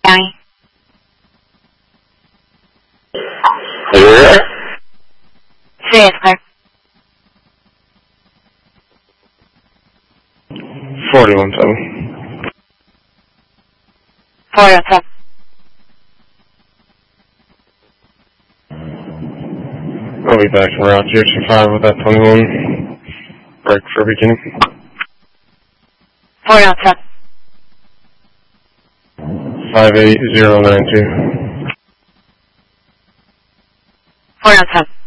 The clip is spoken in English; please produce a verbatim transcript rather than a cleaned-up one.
County. Are you there? Say it's clear. forty-one seven. forty one seven. I'll be back from route zero two five with that twenty-one. Break for beginning. forty one seven. five eight zero nine two. forty one seven.